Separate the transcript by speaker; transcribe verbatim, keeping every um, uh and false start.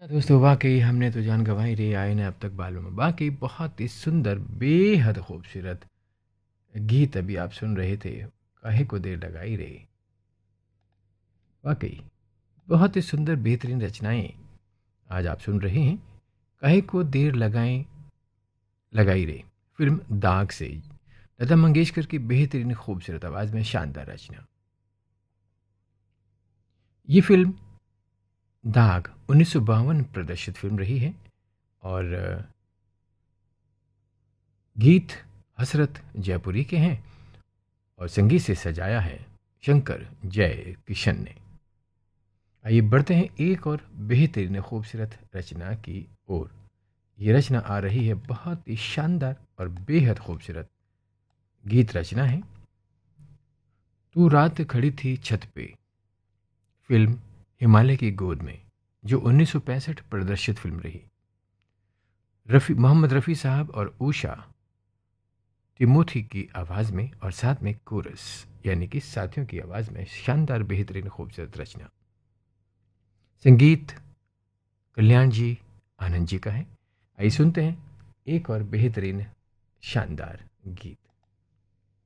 Speaker 1: दोस्तों वाकई हमने तो जान गंवाई रे आए ने अब तक बालों में। वाकई बहुत ही सुंदर बेहद खूबसूरत गीत अभी आप सुन रहे थे। काहे को देर लगाई रे। वाकई बहुत ही सुंदर बेहतरीन रचनाएं आज आप सुन रहे हैं। काहे को देर लगाएं लगाई रे फिल्म दाग से लता मंगेशकर की बेहतरीन खूबसूरत आवाज में शानदार रचना। ये फिल्म दाग उन्नीस सौ बावन प्रदर्शित फिल्म रही है और गीत हसरत जयपुरी के हैं और संगीत से सजाया है शंकर जय किशन ने। आइए बढ़ते हैं एक और बेहतरीन खूबसूरत रचना की ओर। ये रचना आ रही है बहुत ही शानदार और बेहद खूबसूरत गीत रचना है। तू रात खड़ी थी छत पे, फिल्म हिमालय की गोद में, जो उन्नीस सौ पैंसठ प्रदर्शित फिल्म रही। रफ़ी मोहम्मद रफ़ी साहब और उषा तिमोथी की आवाज़ में और साथ में कोरस यानी कि साथियों की आवाज़ में शानदार बेहतरीन खूबसूरत रचना। संगीत कल्याण जी आनंद जी का है। आइए सुनते हैं एक और बेहतरीन शानदार गीत।